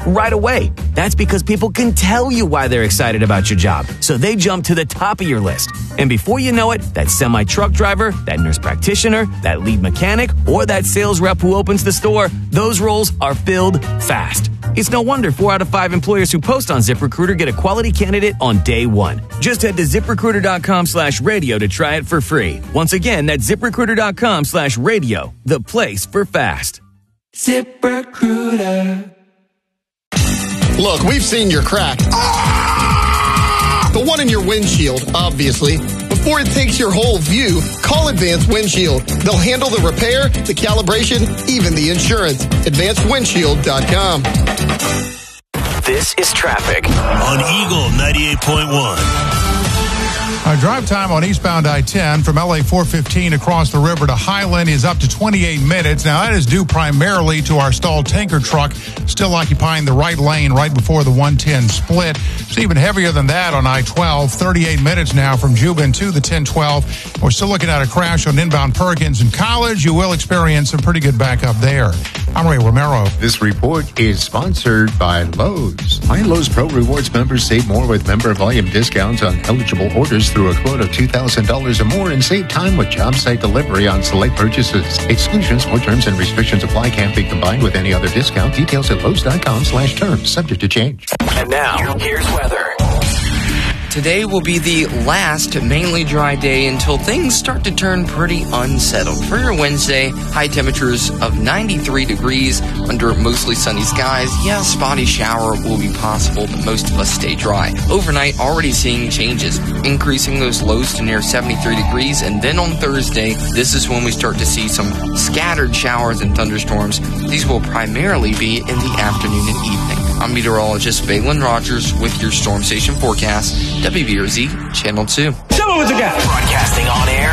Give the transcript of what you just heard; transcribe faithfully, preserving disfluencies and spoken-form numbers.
right away. That's because people can tell you why they're excited about your job, so they jump to the top of your list. And before you know it, that semi-truck driver, that nurse practitioner, that lead mechanic, or that sales rep who opens the store, those roles are filled fast. It's no wonder four out of five employers who post on ZipRecruiter get a quality candidate on day one. Just head to ZipRecruiter.com slash radio to try it for free. Once again, that's ZipRecruiter.com slash radio, the place for fast. ZipRecruiter. Look, we've seen your crack. Ah! The one in your windshield, obviously. Before it takes your whole view, call Advanced Windshield. They'll handle the repair, the calibration, even the insurance. advanced windshield dot com. This is traffic on Eagle ninety-eight point one. Our drive time on eastbound I ten from L A four fifteen across the river to Highland is up to twenty-eight minutes. Now, that is due primarily to our stalled tanker truck still occupying the right lane right before the one ten split. It's even heavier than that on I twelve, thirty-eight minutes now from Juban to the ten twelve. We're still looking at a crash on inbound Perkins and College. You will experience some pretty good backup there. I'm Ray Romero. This report is sponsored by Lowe's. My Lowe's Pro Rewards members save more with member volume discounts on eligible orders through a quote of two thousand dollars or more and save time with job site delivery on select purchases. Exclusions or terms and restrictions apply. Can't be combined with any other discount. Details at Lowe's.com slash terms. Subject to change. And now, here's weather. Today will be the last mainly dry day until things start to turn pretty unsettled. For your Wednesday, high temperatures of ninety-three degrees under mostly sunny skies. Yeah, spotty shower will be possible, but most of us stay dry. Overnight, already seeing changes, increasing those lows to near seventy-three degrees. And then on Thursday, this is when we start to see some scattered showers and thunderstorms. These will primarily be in the afternoon and evening. I'm meteorologist Balin Rogers with your Storm Station forecast, W B R Z Channel two. Show me what you got. Broadcasting on air